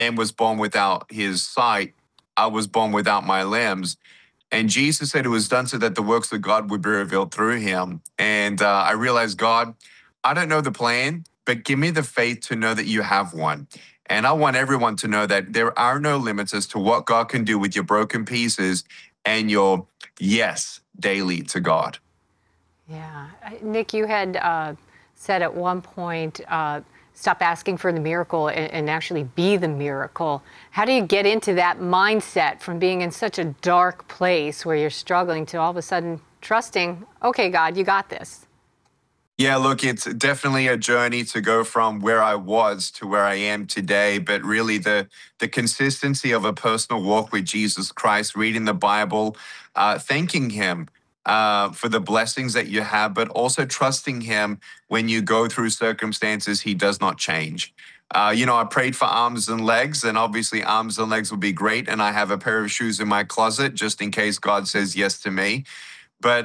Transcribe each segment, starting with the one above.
man was born without his sight, I was born without my limbs. And Jesus said it was done so that the works of God would be revealed through him. And I realized, God, I don't know the plan, but give me the faith to know that you have one. And I want everyone to know that there are no limits as to what God can do with your broken pieces and your yes daily to God. Yeah. Nick, you had said at one point, stop asking for the miracle and actually be the miracle. How do you get into that mindset from being in such a dark place where you're struggling to all of a sudden trusting, okay, God, you got this? Yeah, look, it's definitely a journey to go from where I was to where I am today. But really, the consistency of a personal walk with Jesus Christ, reading the Bible, thanking Him for the blessings that you have, but also trusting Him when you go through circumstances He does not change. I prayed for arms and legs, and obviously, arms and legs would be great. And I have a pair of shoes in my closet just in case God says yes to me. But,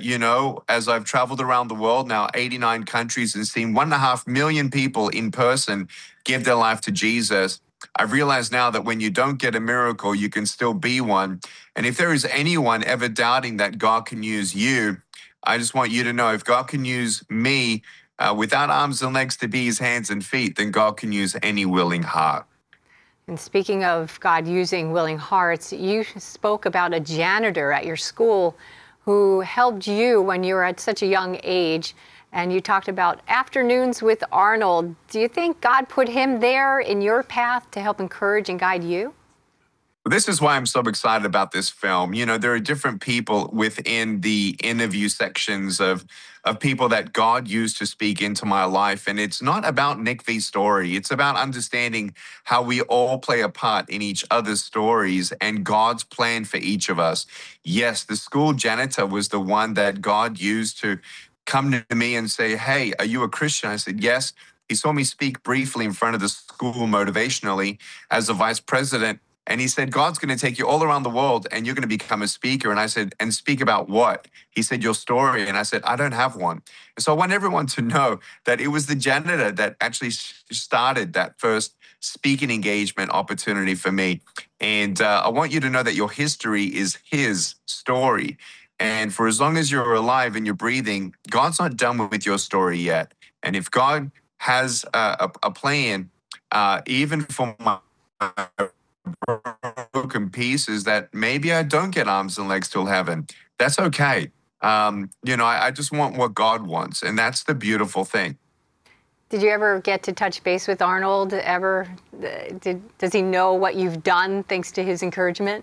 as I've traveled around the world now, 89 countries, and seen 1.5 million people in person give their life to Jesus, I've realized now that when you don't get a miracle, you can still be one. And if there is anyone ever doubting that God can use you, I just want you to know if God can use me without arms and legs to be his hands and feet, then God can use any willing heart. And speaking of God using willing hearts, you spoke about a janitor at your school who helped you when you were at such a young age. And you talked about afternoons with Arnold. Do you think God put him there in your path to help encourage and guide you? This is why I'm so excited about this film. There are different people within the interview sections of people that God used to speak into my life. And it's not about Nick V's story. It's about understanding how we all play a part in each other's stories and God's plan for each of us. Yes, the school janitor was the one that God used to come to me and say, "Hey, are you a Christian?" I said, "Yes." He saw me speak briefly in front of the school motivationally as a vice president. And he said, God's going to take you all around the world and you're going to become a speaker. And I said, and speak about what? He said, your story. And I said, I don't have one. And so I want everyone to know that it was the janitor that actually started that first speaking engagement opportunity for me. And I want you to know that your history is his story. And for as long as you're alive and you're breathing, God's not done with your story yet. And if God has a plan, even for my broken pieces, that maybe I don't get arms and legs till heaven. That's okay. I just want what God wants, and that's the beautiful thing. Did you ever get to touch base with Arnold ever? Does he know what you've done thanks to his encouragement?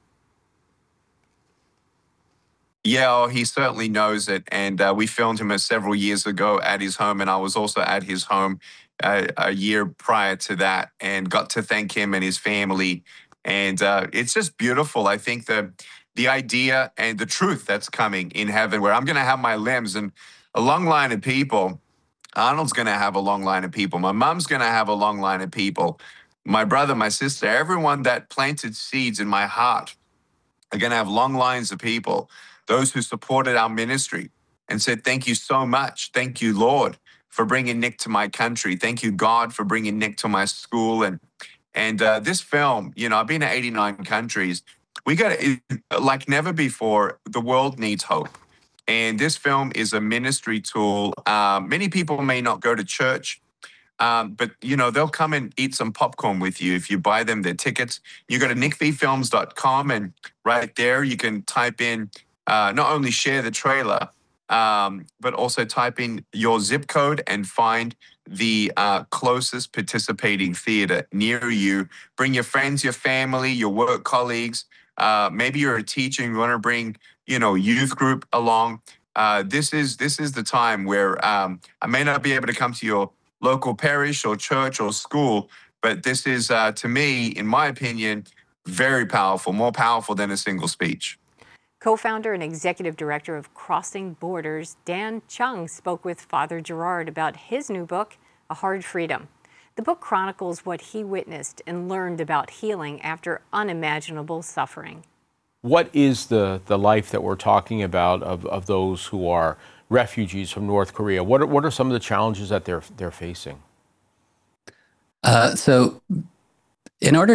Yeah, he certainly knows it. And we filmed him several years ago at his home, and I was also at his home a year prior to that and got to thank him and his family. And it's just beautiful. I think the idea and the truth that's coming in heaven, where I'm going to have my limbs and a long line of people. Arnold's going to have a long line of people. My mom's going to have a long line of people. My brother, my sister, everyone that planted seeds in my heart are going to have long lines of people. Those who supported our ministry and said, thank you so much. Thank you, Lord, for bringing Nick to my country. Thank you, God, for bringing Nick to my school. And this film, I've been to 89 countries. We got like never before, the world needs hope. And this film is a ministry tool. Many people may not go to church, but they'll come and eat some popcorn with you if you buy them their tickets. You go to nickvfilms.com, and right there you can type in, not only share the trailer, but also type in your zip code and find the closest participating theater near you. Bring your friends, your family, your work colleagues. Maybe you're a teacher and you want to bring, youth group along. This is the time where I may not be able to come to your local parish or church or school, but this is, to me, in my opinion, very powerful, more powerful than a single speech. Co-founder and executive director of Crossing Borders, Dan Chung, spoke with Father Gerard about his new book, A Hard Freedom. The book chronicles what he witnessed and learned about healing after unimaginable suffering. What is the life that we're talking about of those who are refugees from North Korea? What are some of the challenges that they're facing? So in order